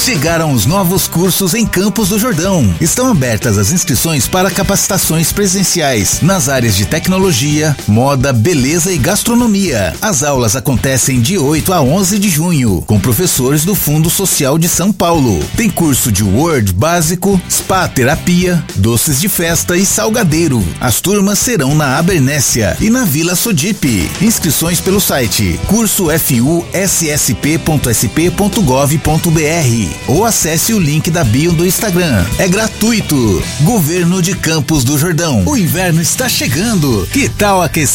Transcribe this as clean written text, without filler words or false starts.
Chegaram os novos cursos em Campos do Jordão. Estão abertas as inscrições para capacitações presenciais nas áreas de tecnologia, moda, beleza e gastronomia. As aulas acontecem de 8 a 11 de junho, com professores do Fundo Social de São Paulo. Tem curso de Word básico, spa terapia, doces de festa e salgadeiro. As turmas serão na Abernécia e na Vila Sodipe. Inscrições pelo site cursofussp.sp.gov.br ou acesse o link da bio do Instagram. É gratuito. Governo de Campos do Jordão. O inverno está chegando. Que tal aquecer